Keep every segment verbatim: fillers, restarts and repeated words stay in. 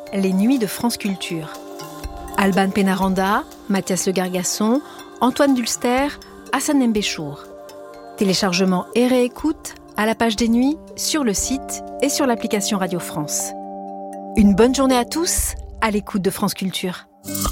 les nuits de France Culture. Alban Pénaranda, Mathias Le Gargasson, Antoine Dulster, Hassan Mbéchour. Téléchargement et réécoute à la page des nuits, sur le site et sur l'application Radio France. Une bonne journée à tous, à l'écoute de France Culture.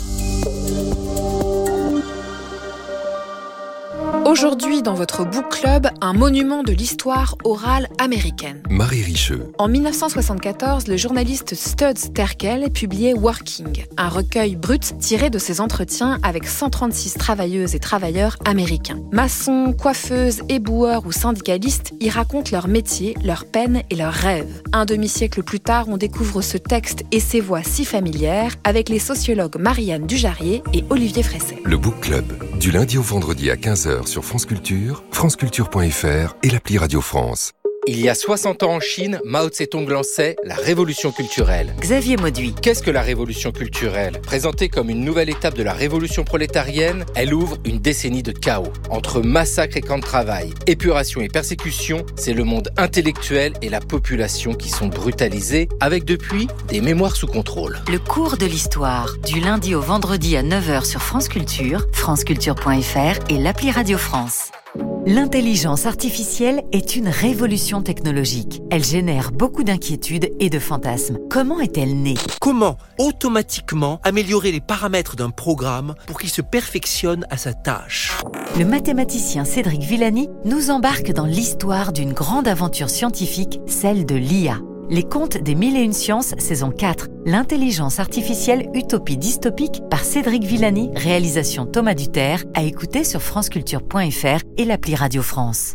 Aujourd'hui, dans votre book club, un monument de l'histoire orale américaine. Marie Richeux. En dix-neuf cent soixante-quatorze, le journaliste Studs Terkel publiait Working, un recueil brut tiré de ses entretiens avec cent trente-six travailleuses et travailleurs américains. Maçons, coiffeuses, éboueurs ou syndicalistes y racontent leur métier, leurs peines et leurs rêves. Un demi-siècle plus tard, on découvre ce texte et ses voix si familières avec les sociologues Marianne Dujarier et Olivier Fresset. Le book club, du lundi au vendredi à quinze heures sur France Culture, franceculture point f r et l'appli Radio France. Il y a soixante ans en Chine, Mao Tse-tung lançait la révolution culturelle. Xavier Mauduit. Qu'est-ce que la révolution culturelle ? Présentée comme une nouvelle étape de la révolution prolétarienne, elle ouvre une décennie de chaos. Entre massacres et camps de travail, épuration et persécution, c'est le monde intellectuel et la population qui sont brutalisés, avec depuis des mémoires sous contrôle. Le cours de l'histoire, du lundi au vendredi à neuf heures sur France Culture, franceculture point f r et l'appli Radio France. L'intelligence artificielle est une révolution technologique. Elle génère beaucoup d'inquiétudes et de fantasmes. Comment est-elle née ? Comment automatiquement améliorer les paramètres d'un programme pour qu'il se perfectionne à sa tâche ? Le mathématicien Cédric Villani nous embarque dans l'histoire d'une grande aventure scientifique, celle de l'I A. Les contes des mille et une sciences, saison quatre. L'intelligence artificielle utopie dystopique par Cédric Villani, réalisation Thomas Duterre, à écouter sur franceculture point f r et l'appli Radio France.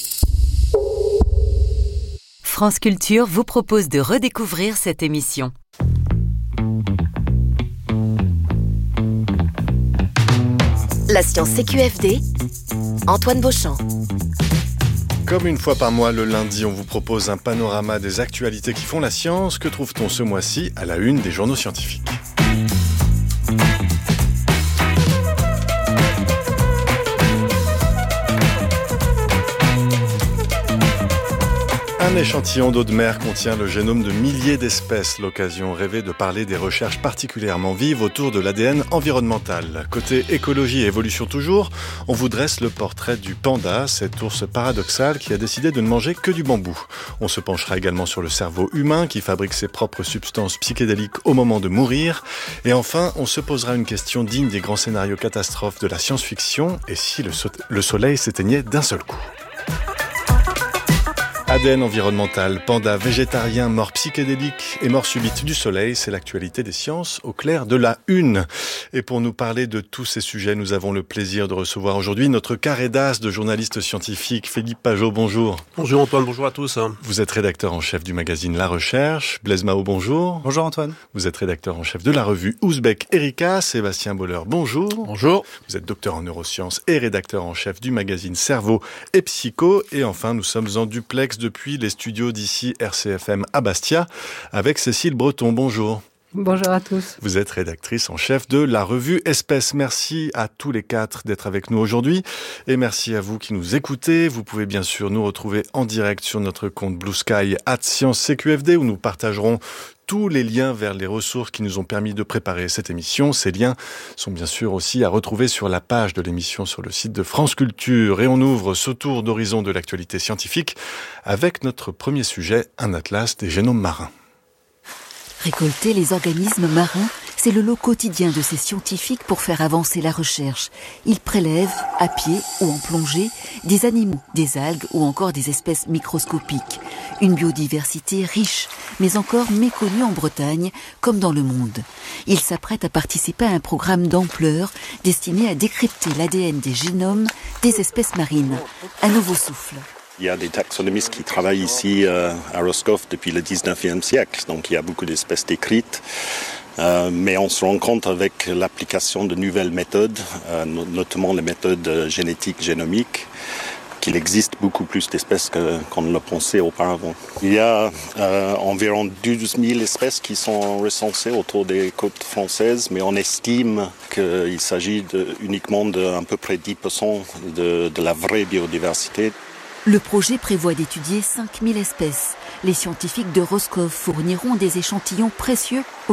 France Culture vous propose de redécouvrir cette émission. La science C Q F D, Antoine Beauchamp. Comme une fois par mois, le lundi, on vous propose un panorama des actualités qui font la science. Que trouve-t-on ce mois-ci à la une des journaux scientifiques ? Un échantillon d'eau de mer contient le génome de milliers d'espèces. L'occasion rêvée de parler des recherches particulièrement vives autour de l'A D N environnemental. Côté écologie et évolution toujours, on vous dresse le portrait du panda, cet ours paradoxal qui a décidé de ne manger que du bambou. On se penchera également sur le cerveau humain qui fabrique ses propres substances psychédéliques au moment de mourir. Et enfin, on se posera une question digne des grands scénarios catastrophes de la science-fiction. Et si le, so- le soleil s'éteignait d'un seul coup ? A D N environnemental, panda végétarien, mort psychédélique et mort subite du soleil, c'est l'actualité des sciences au clair de la une. Et pour nous parler de tous ces sujets, nous avons le plaisir de recevoir aujourd'hui notre carré d'as de journalistes scientifiques. Philippe Pajot, bonjour. Bonjour Antoine, bonjour à tous. Vous êtes rédacteur en chef du magazine La Recherche. Blaise Mao, bonjour. Bonjour Antoine. Vous êtes rédacteur en chef de la revue Ouzbek Erika. Sébastien Boller, bonjour. Bonjour. Vous êtes docteur en neurosciences et rédacteur en chef du magazine Cerveau et Psycho. Et enfin, nous sommes en duplex depuis les studios d'ici R C F M à Bastia avec Cécile Breton. Bonjour. Bonjour à tous. Vous êtes rédactrice en chef de la revue Espèces. Merci à tous les quatre d'être avec nous aujourd'hui et merci à vous qui nous écoutez. Vous pouvez bien sûr nous retrouver en direct sur notre compte Blue Sky arobase science C Q F D où nous partagerons tous les liens vers les ressources qui nous ont permis de préparer cette émission. Ces liens sont bien sûr aussi à retrouver sur la page de l'émission sur le site de France Culture. Et on ouvre ce tour d'horizon de l'actualité scientifique avec notre premier sujet, un atlas des génomes marins. Récolter les organismes marins, c'est le lot quotidien de ces scientifiques pour faire avancer la recherche. Ils prélèvent, à pied ou en plongée, des animaux, des algues ou encore des espèces microscopiques. Une biodiversité riche, mais encore méconnue en Bretagne, comme dans le monde. Ils s'apprêtent à participer à un programme d'ampleur destiné à décrypter l'A D N des génomes des espèces marines. Un nouveau souffle. Il y a des taxonomistes qui travaillent ici euh, à Roscoff depuis le dix-neuvième siècle, donc il y a beaucoup d'espèces décrites. Euh, mais on se rend compte avec l'application de nouvelles méthodes, euh, notamment les méthodes génétiques génomiques, qu'il existe beaucoup plus d'espèces que, qu'on ne le pensait auparavant. Il y a euh, environ douze mille espèces qui sont recensées autour des côtes françaises, mais on estime qu'il s'agit de, uniquement d'à peu près dix pour cent de, de la vraie biodiversité. Le projet prévoit d'étudier cinq mille espèces. Les scientifiques de Roscoff fourniront des échantillons précieux aux